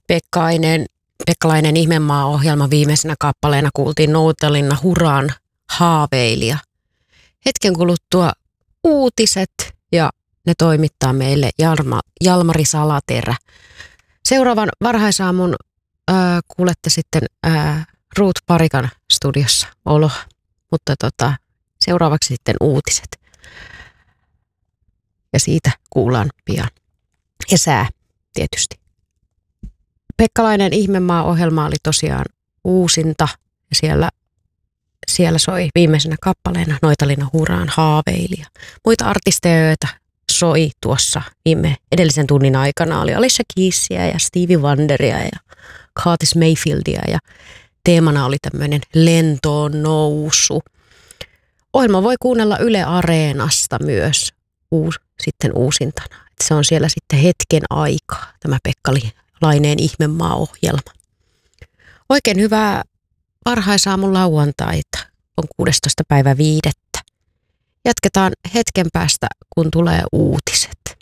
Pekkalainen ihmemaa-ohjelma viimeisenä kappaleena kuultiin Noutalinna Huraan Haaveilija. Hetken kuluttua uutiset ja ne toimittaa meille Jalmari Salaterä. Seuraavan varhaisaamun kuulette sitten Ruut Parikan studiossa oloa, mutta seuraavaksi sitten uutiset. Ja siitä kuullaan pian. Ja sää tietysti. Pekkalainen ihmemaa-ohjelma oli tosiaan uusinta ja siellä soi viimeisenä kappaleena Noitalinna Huraan Haaveilija. Muita artisteja, joita soi tuossa edellisen tunnin aikana oli Alicia Keysia ja Stevie Wonderia ja Curtis Mayfieldia ja teemana oli tämmöinen lentoon nousu. Ohjelma voi kuunnella Yle Areenasta myös sitten uusintana. Et se on siellä sitten hetken aikaa, tämä Pekkalainen ihmemaa-ohjelma. Oikein hyvää varhaisaamun lauantaita, on 16. päivä 5. Jatketaan hetken päästä, kun tulee uutiset.